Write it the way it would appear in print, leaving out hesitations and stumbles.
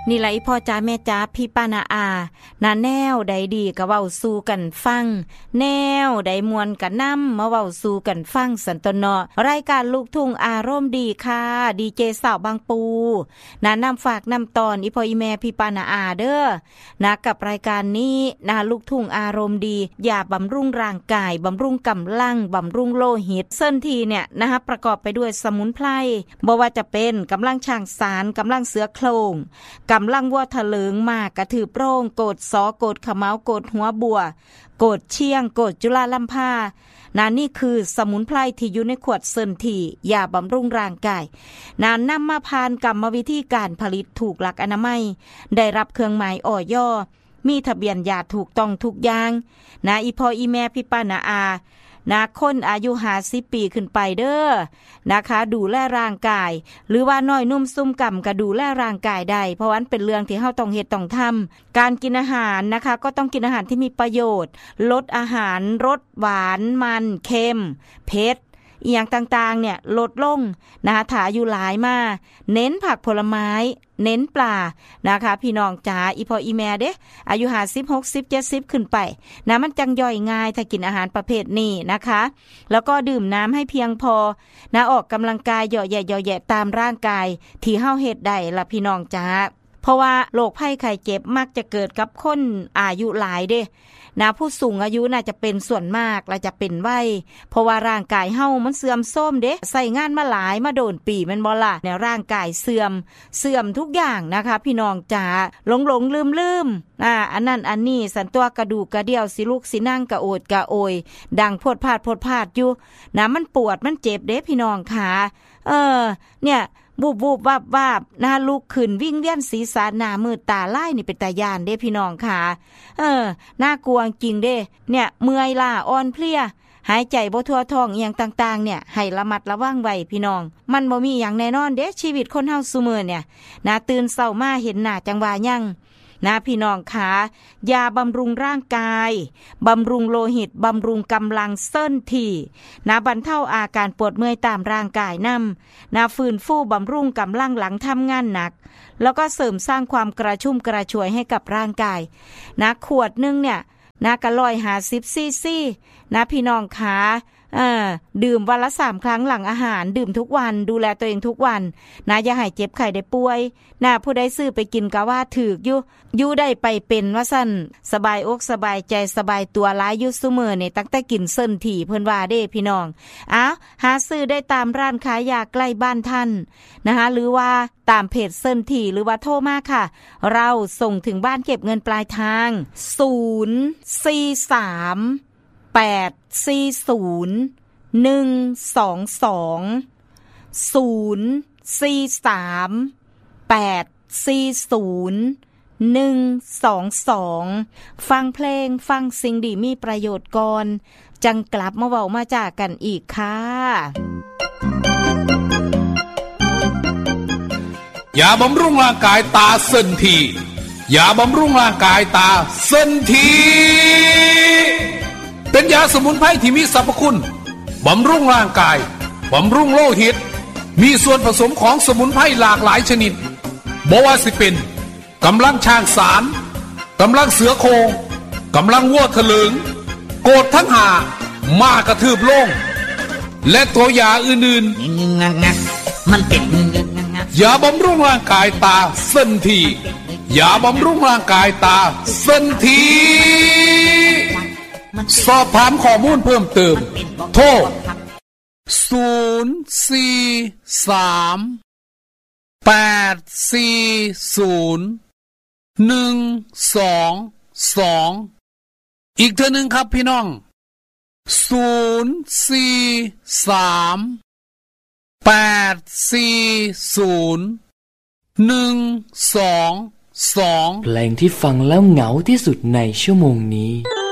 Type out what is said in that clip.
นี่ล่ะอีพ่อจ๋าแม่จ๋าพี่ป้านาอานาแนวใดดีก็เว้าสู่กันฟังแนวใดมวลก็นำมาเว้าสู่กันฟังสันตเนาะรายการลูกทุ่งอารมณ์ดีค่ะดีเจสาวบางปูนานำฝากนำตอนอีพ่ออีแม่พี่ป้านาอาเด้อนะกับรายการนี้นะลูกทุ่งอารมณ์ดีอย่าบำรุงร่างกายบำรุงกำลังบำรุงโลหิตเส้นทีเนี่ยนะคะประกอบไปด้วยสมุนไพรบ่ว่าจะเป็นกำลังช้างสารกำลังเสือโคร่งกำลังวัวทะเลิงมากกระถือโปร่งโกดสอโกดขมาวโกดหัวบัวโกดเชียงโกดจุฬาลัมพานี่คือสมุนไพรที่อยู่ในขวดเซินทียาบำรุงร่างกายนำมาผ่านกรรมวิธีการผลิตถูกหลักอนามัยได้รับเครื่องหมายอย.มีทะเบียนยาถูกต้องทุกอย่างอีพ่ออีแม่พี่ป้านาอาคนอายุ50ปีขึ้นไปเด้อนะคะดูแลร่างกายหรือว่าน้อยนุ่มซุ่มกำก็ดูแลร่างกายได้เพราะว่าเป็นเรื่องที่เฮาต้องเฮ็ดต้องทำการกินอาหารนะคะก็ต้องกินอาหารที่มีประโยชน์ลดอาหารรสหวานมันเค็มเผ็ดอีหยังต่างๆเนี่ยลดลงนะคะถ้าอายุหลายมาเน้นผักผลไม้เน้นปลานะคะพี่น้องจ๋าอีพ่ออีแม่เด้อายุ50 60 70ขึ้นไปมันจังย่อยง่ายถ้ากินอาหารประเภทนี้นะคะแล้วก็ดื่มน้ำให้เพียงพอออกกำลังกายเหยาะแยะตามร่างกายที่เฮาเฮ็ดได้ล่ะพี่น้องจ๋าเพราะว่าโรคภัยไข้เจ็บมักจะเกิดกับคนอายุหลายเด้ผู้สูงอายุน่าจะเป็นส่วนมากและจะเป็นไว้เพราะว่าร่างกายเฮามันเสื่อมโทรมเด้ใส่งานมาหลายมาโดนปีแม่นบ่ล่ะแนวร่างกายเสื่อมทุกอย่างนะคะพี่น้องจ๋าหลงลืมอันนั้นอันนี้สันตัวกระดูกกระเดี่ยวสิลุกสินั่งกระโอดกระโอยดังพดพาดอยู่มันปวดมันเจ็บเด้พี่น้องค่ะเนี่ยบูบวาบลุกขึ้นวิ่งเวียนศีรษะหน้ามืดตาลายนี่เป็นตาย่านเด้พี่น้องค่ะน่ากลัวจริงเด้เนี่ยเมื่อยล้าอ่อนเพลียหายใจบ่ทั่วท้องอีหยังต่างๆเนี่ยให้ระมัดระวังไว้พี่น้องมันบ่มีหยังแน่นอนเด้ชีวิตคนเฮาซุมื้อเนี่ยตื่นเช้ามาเห็นหน้าจังว่ายังพี่น้องขายาบำรุงร่างกายบำรุงโลหิตบำรุงกำลังเส้นที่บรรเทาอาการปวดเมื่อยตามร่างกายฟื้นฟูบำรุงกำลังหลังทำงานหนักแล้วก็เสริมสร้างความกระชุ่มกระชวยให้กับร่างกายขวดนึงเนี่ยก็150 ซีซีพี่น้องขาดื่มวันละ3ครั้งหลังอาหารดื่มทุกวันดูแลตัวเองทุกวันอย่าให้เจ็บไข้ได้ป่วยผู้ใดซื้อไปกินก็ว่าถูกอยู่ได้ไปเป็นว่าซั่นสบายอกสบายใจสบายตัวหลายอยู่ซุมื้อนี่ตั้งแต่กินเส้นถี่เพิ่นว่าเด้พี่น้องหาซื้อได้ตามร้านขายยาใกล้บ้านท่านหรือว่าตามเพจเส้นถี่หรือว่าโทรมาค่ะเราส่งถึงบ้านเก็บเงินปลายทาง043 840 122 043 840 122ฟังเพลงฟังสิ่งดีมีประโยชน์ก่อนจังกลับมาเว้ามาจากกันอีกค่ะยาบำรุงร่างกายตาเส้นทียาบำรุงร่างกายตาเส้นทีเป็นยาสมุนไพรที่มีสรรพคุณบำรุงร่างกายบำรุงโลหิตมีส่วนผสมของสมุนไพรหลากหลายชนิดบ่ว่าสิเป็นกำลังช้างสารกำลังเสือโคร่งกำลังวัวทะเลิงโกดทั้งหาม้ากระทืบโล่งและตัวยาอื่นๆมันเป็นยาบำรุงร่างกายตาเส้นทียาบำรุงร่างกายตาเส้นทีสอบถามข้อมูลเพิ่มเติมโทร043 840 122อีกเทื่อนึงครับพี่น้อง043 840 122 เพลงที่ฟังแล้วเหงาที่สุดในชั่วโมงนี้